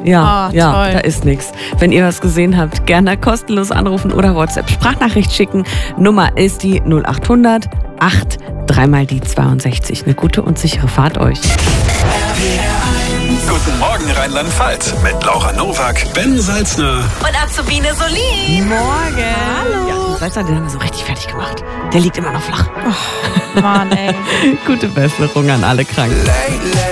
Ja, Oh, ja, toll. da ist nichts. Wenn ihr was gesehen habt, gerne kostenlos anrufen oder WhatsApp-Sprachnachricht schicken. Nummer ist die 0800 8 3 mal die 62. Eine gute und sichere Fahrt euch. Guten Morgen Rheinland-Pfalz mit Laura Nowak, Ben Salzner Und Azubine Solin. Morgen. Hallo. Ja, den Salzer, den haben wir so richtig fertig gemacht. Der liegt immer noch flach. Mann, ey. Gute Besserung an alle Kranken.